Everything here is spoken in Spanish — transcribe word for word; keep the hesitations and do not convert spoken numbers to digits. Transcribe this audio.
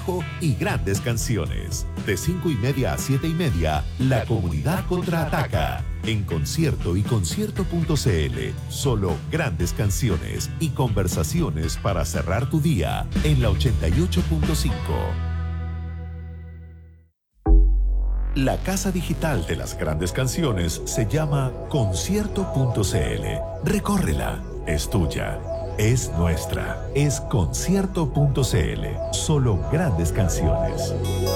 trabajo y grandes canciones. De cinco y media a siete y media, la comunidad contraataca. En Concierto y concierto punto cl, solo grandes canciones y conversaciones para cerrar tu día en la ochenta y ocho punto cinco. La casa digital de las grandes canciones se llama concierto punto cl. Recórrela, es tuya, es nuestra, es concierto punto cl. Solo grandes canciones.